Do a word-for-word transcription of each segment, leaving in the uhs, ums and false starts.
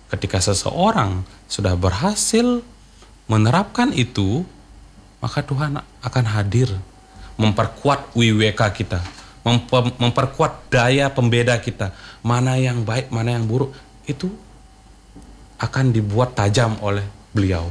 ketika seseorang sudah berhasil menerapkan itu, maka Tuhan akan hadir memperkuat W W K kita, memper, memperkuat daya pembeda kita, mana yang baik, mana yang buruk, itu akan dibuat tajam oleh beliau.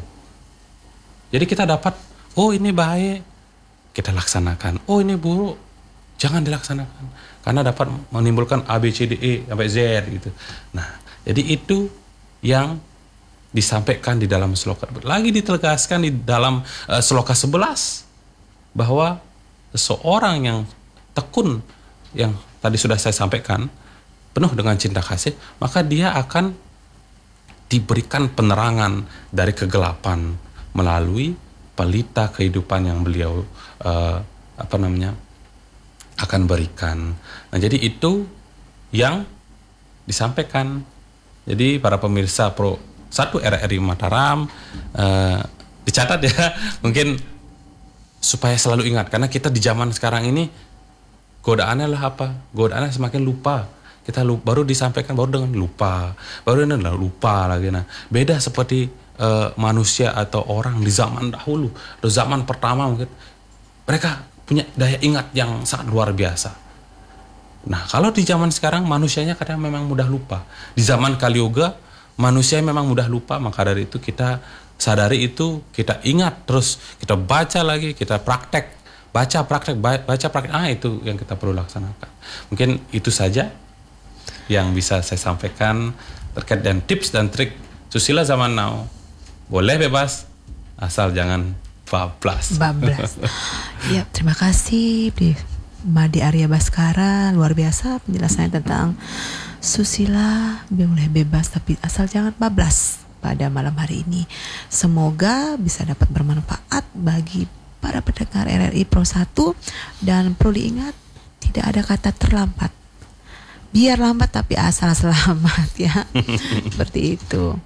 Jadi kita dapat, oh ini baik, kita laksanakan, oh ini buruk, jangan dilaksanakan, karena dapat menimbulkan A B C D E sampai Z gitu. Nah, jadi itu yang disampaikan di dalam sloka. Lagi ditegaskan di dalam uh, sloka sebelas bahwa seseorang yang tekun, yang tadi sudah saya sampaikan, penuh dengan cinta kasih, maka dia akan diberikan penerangan dari kegelapan melalui pelita kehidupan yang beliau uh, apa namanya akan berikan. Nah, jadi itu yang disampaikan. Jadi para pemirsa Pro satu R R I Mataram, uh, dicatat ya, mungkin supaya selalu ingat, karena kita di zaman sekarang ini godaannya lah apa? Godaannya semakin lupa. Kita lupa, baru disampaikan baru dengan lupa, baru dengan lupa lagi. Nah, beda seperti uh, manusia atau orang di zaman dahulu, di zaman pertama mungkin mereka punya daya ingat yang sangat luar biasa. Nah, kalau di zaman sekarang manusianya kadang memang mudah lupa. Di zaman Kali Yuga manusia memang mudah lupa, maka dari itu kita sadari itu, kita ingat terus, kita baca lagi, kita praktek, baca praktek, baca praktek, ah itu yang kita perlu laksanakan. Mungkin itu saja yang bisa saya sampaikan terkait dengan tips dan trik susila zaman now. Boleh bebas, asal jangan bablas. Bablas. Ya, terima kasih Madi Arya Baskara, luar biasa penjelasannya tentang susila, boleh bebas tapi asal jangan bablas pada malam hari ini. Semoga bisa dapat bermanfaat bagi para pendengar R R I Pro satu, dan perlu diingat tidak ada kata terlambat. Biar lambat tapi asal selamat ya. Seperti itu.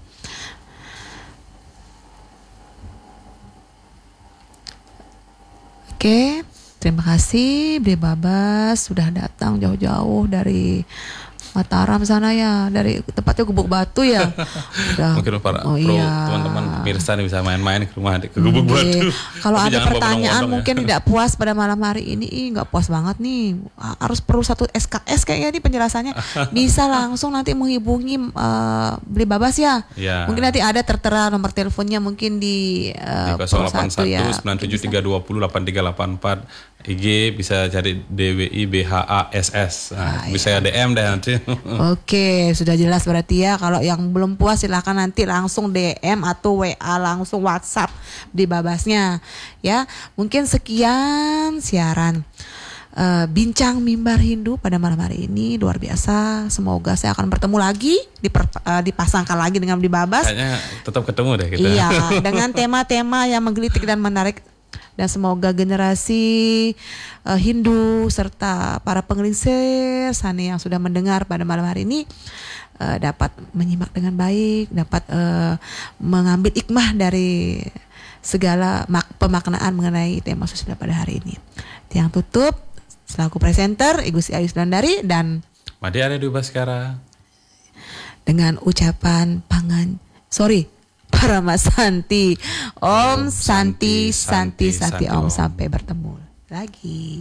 Oke, terima kasih Bre Babas sudah datang jauh-jauh dari Mataram sana ya, dari tempatnya Gubuk Batu ya. Udah. Mungkin para oh, pro iya. teman-teman pemirsa nih bisa main-main ke rumah ke Gubuk Batu. Kalau ada pertanyaan ya. mungkin tidak puas pada malam hari ini, ih nggak puas banget nih, harus perlu satu S K S kayaknya nih penjelasannya. Bisa langsung nanti menghubungi uh, Beli Babas ya. ya. Mungkin nanti ada tertera nomor teleponnya mungkin di uh, nol delapan satu sembilan tujuh tiga dua nol delapan tiga delapan empat. I G bisa cari D W I B H A S S. Nah, ah, bisa ya. D M deh nanti. Oke, sudah jelas berarti ya. Kalau yang belum puas silahkan nanti langsung D M atau W A, langsung WhatsApp di Babasnya ya. Mungkin sekian siaran uh, Bincang Mimbar Hindu pada malam hari ini, luar biasa. Semoga saya akan bertemu lagi, diper, uh, dipasangkan lagi dengan di Babas. Kayaknya tetap ketemu deh kita. Iya, dengan tema-tema yang menggelitik dan menarik. Dan semoga generasi uh, Hindu serta para penggelisir sana yang sudah mendengar pada malam hari ini uh, dapat menyimak dengan baik, dapat uh, mengambil hikmah dari segala mak- pemaknaan mengenai tema susila pada hari ini. Yang tutup selaku presenter Ibu Si Ayu Sulandari dan Madi Arya Baskara dengan ucapan pangan sorry Paramasanti Om Santi Santi Santi Om. Sampai bertemu lagi.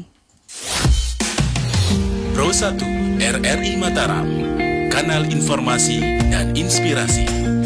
Pro satu R R I Mataram, kanal informasi dan inspirasi.